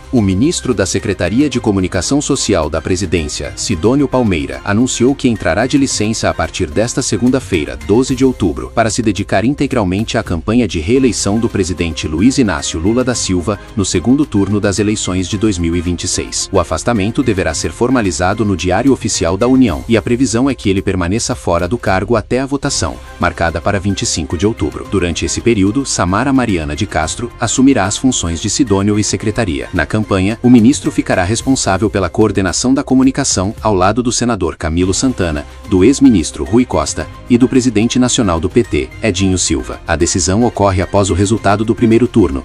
O ministro da Secretaria de Comunicação Social da Presidência, Sidônio Palmeira, anunciou que entrará de licença a partir desta segunda-feira, 12 de outubro, para se dedicar integralmente à campanha de reeleição do presidente Luiz Inácio Lula da Silva no segundo turno das eleições de 2026. O afastamento deverá ser formalizado no Diário Oficial da União e a previsão é que ele permaneça fora do cargo até a votação, marcada para 25 de outubro. Durante esse período, Samara Mariana de Castro assumirá as funções de Sidônio e secretaria. Na campanha, o ministro ficará responsável pela coordenação da comunicação ao lado do senador Camilo Santana, do ex-ministro Rui Costa e do presidente nacional do PT, Edinho Silva. A decisão ocorre após o resultado do primeiro turno,